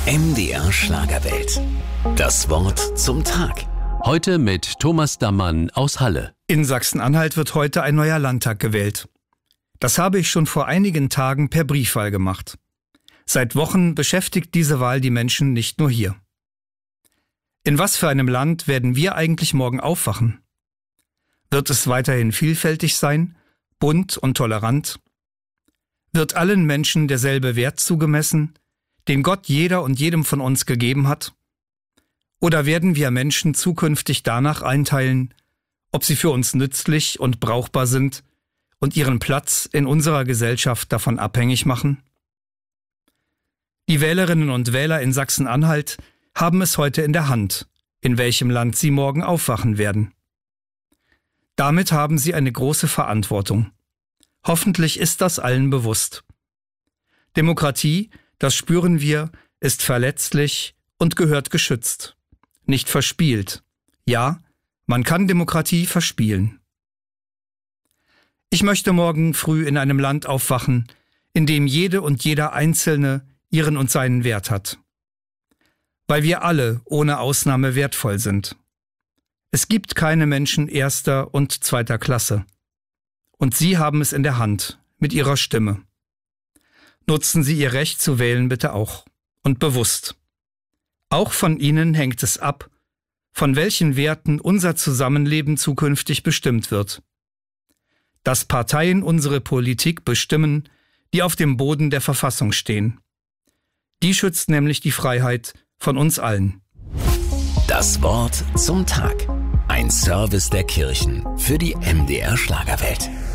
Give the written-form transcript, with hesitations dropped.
MDR Schlagerwelt. Das Wort zum Tag. Heute mit Thomas Dammann aus Halle. In Sachsen-Anhalt wird heute ein neuer Landtag gewählt. Das habe ich schon vor einigen Tagen per Briefwahl gemacht. Seit Wochen beschäftigt diese Wahl die Menschen nicht nur hier. In was für einem Land werden wir eigentlich morgen aufwachen? Wird es weiterhin vielfältig sein, bunt und tolerant? Wird allen Menschen derselbe Wert zugemessen, den Gott jeder und jedem von uns gegeben hat? Oder werden wir Menschen zukünftig danach einteilen, ob sie für uns nützlich und brauchbar sind und ihren Platz in unserer Gesellschaft davon abhängig machen? Die Wählerinnen und Wähler in Sachsen-Anhalt haben es heute in der Hand, in welchem Land sie morgen aufwachen werden. Damit haben sie eine große Verantwortung. Hoffentlich ist das allen bewusst. Demokratie, das spüren wir, ist verletzlich und gehört geschützt, nicht verspielt. Ja, man kann Demokratie verspielen. Ich möchte morgen früh in einem Land aufwachen, in dem jede und jeder Einzelne ihren und seinen Wert hat. Weil wir alle ohne Ausnahme wertvoll sind. Es gibt keine Menschen erster und zweiter Klasse. Und Sie haben es in der Hand, mit Ihrer Stimme. Nutzen Sie Ihr Recht zu wählen bitte auch. Und bewusst. Auch von Ihnen hängt es ab, von welchen Werten unser Zusammenleben zukünftig bestimmt wird. Dass Parteien unsere Politik bestimmen, die auf dem Boden der Verfassung stehen. Die schützt nämlich die Freiheit von uns allen. Das Wort zum Tag. Ein Service der Kirchen für die MDR Schlagerwelt.